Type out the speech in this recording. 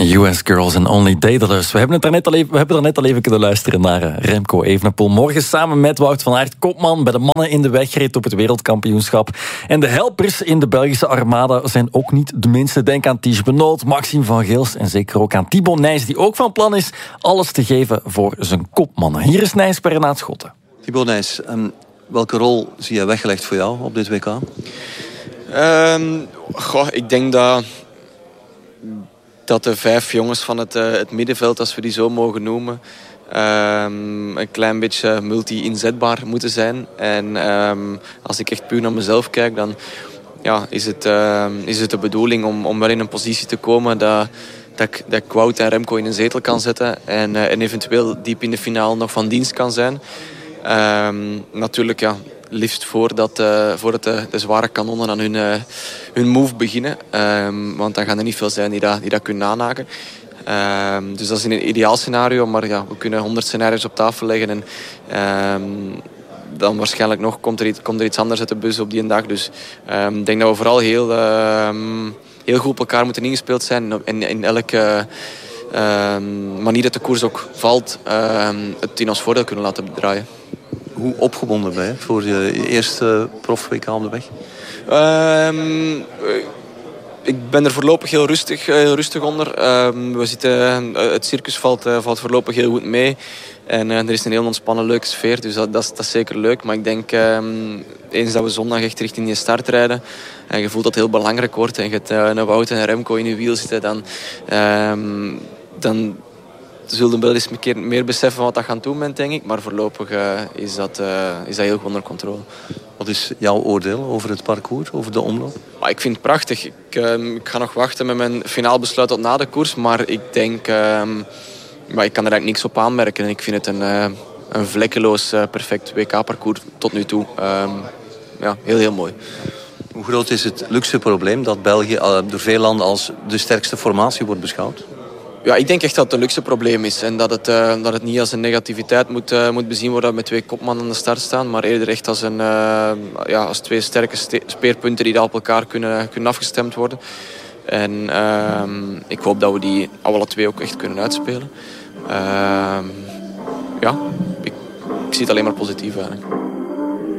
US Girls and Only Daedalus. We hebben er net al even kunnen luisteren naar Remco Evenepoel. Morgen samen met Wout van Aert, kopman bij de mannen in de wegrit op het wereldkampioenschap. En de helpers in de Belgische armada zijn ook niet de minste. Denk aan Ties Benoot, Maxime van Gils en zeker ook aan Thibaut Nys, die ook van plan is alles te geven voor zijn kopmannen. Hier is Nys bij Renaat Schotten. Thibaut Nys, welke rol zie je weggelegd voor jou op dit WK? Ik denk dat de 5 jongens van het middenveld, als we die zo mogen noemen, een klein beetje multi-inzetbaar moeten zijn. En als ik echt puur naar mezelf kijk, dan is het de bedoeling om wel in een positie te komen dat ik Wout en Remco in een zetel kan zetten en eventueel diep in de finale nog van dienst kan zijn. Natuurlijk, liefst voordat de zware kanonnen aan hun move beginnen. Want dan gaan er niet veel zijn die dat kunnen aanhaken. Dus dat is in een ideaal scenario. Maar we kunnen 100 scenario's op tafel leggen. En dan waarschijnlijk nog komt er iets anders uit de bus op die dag. Dus ik denk dat we vooral heel goed op elkaar moeten ingespeeld zijn. En in elke manier dat de koers ook valt, het in ons voordeel kunnen laten draaien. Hoe opgewonden ben je voor je eerste prof-WK op de weg? Ik ben er voorlopig heel rustig onder. Het circus valt voorlopig heel goed mee. En er is een heel ontspannen, leuke sfeer. Dus dat is zeker leuk. Maar ik denk, eens dat we zondag echt richting die start rijden en je voelt dat het heel belangrijk wordt en je hebt een Wout en een Remco in je wiel zitten, dan zullen we wel eens een keer meer beseffen wat dat gaan doen bent, denk ik. Maar voorlopig is dat heel goed onder controle. Wat is jouw oordeel over het parcours, over de omloop? Ik vind het prachtig. Ik ga nog wachten met mijn finaal besluit tot na de koers. Maar ik denk, ik kan er eigenlijk niks op aanmerken. Ik vind het een vlekkeloos, perfect WK-parcours tot nu toe. Heel, heel mooi. Hoe groot is het luxe probleem dat België door veel landen als de sterkste formatie wordt beschouwd? Ja, ik denk echt dat het een luxe probleem is. En dat het niet als een negativiteit moet bezien worden dat we met 2 kopmannen aan de start staan. Maar eerder echt als 2 sterke speerpunten die op elkaar kunnen afgestemd worden. En ik hoop dat we die alle 2 ook echt kunnen uitspelen. Ik zie het alleen maar positief eigenlijk.